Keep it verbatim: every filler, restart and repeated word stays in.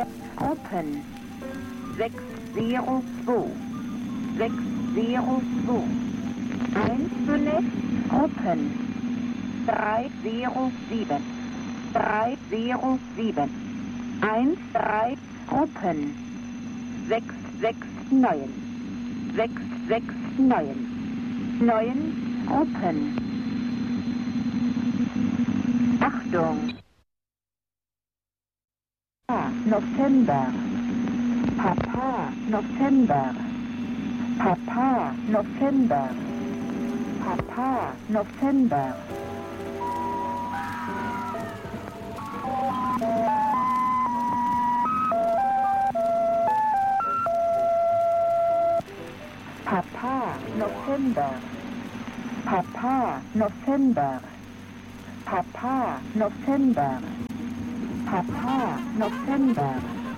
Open. sechs null zwei. sechs null zwei. eins Select. Open. drei null sieben. drei null sieben. eins drei. Open. sechs sechs neun. sechs sechs neun. neun. Open. Achtung. November. Papa, November. Papa, November. Papa, November. Papa, November. Papa, November. Papa, November. Papa, November.